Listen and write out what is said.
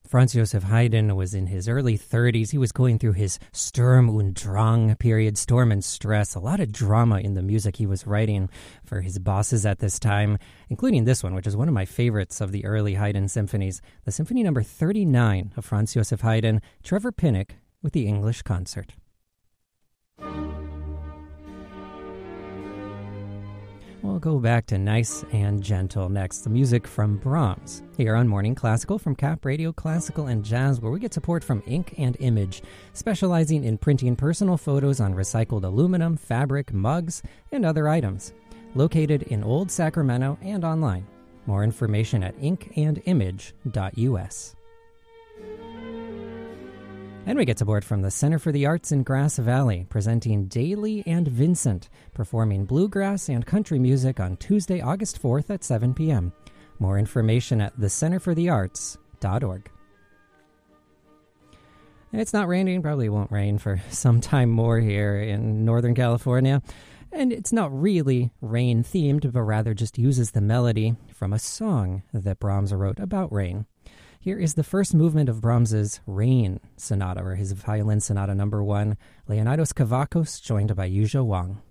Franz Joseph Haydn was in his early 30s. He was going through his Sturm und Drang period, storm and stress, a lot of drama in the music he was writing for his bosses at this time, including this one, which is one of my favorites of the early Haydn symphonies, the Symphony Number 39 of Franz Joseph Haydn, Trevor Pinnock with the English Concert. We'll go back to nice and gentle next, the music from Brahms, here on Morning Classical from Cap Radio Classical and Jazz, where we get support from Ink and Image, specializing in printing personal photos on recycled aluminum, fabric, mugs, and other items. Located in Old Sacramento and online. More information at inkandimage.us. And we get support from the Center for the Arts in Grass Valley, presenting Daly and Vincent, performing bluegrass and country music on Tuesday, August 4th at 7 p.m. More information at thecenterforthearts.org. It's not raining, probably won't rain for some time more here in Northern California. And it's not really rain-themed, but rather just uses the melody from a song that Brahms wrote about rain. Here is the first movement of Brahms's Rain Sonata, or his Violin Sonata Number 1, Leonidas Kavakos, joined by Yuzhou Wang.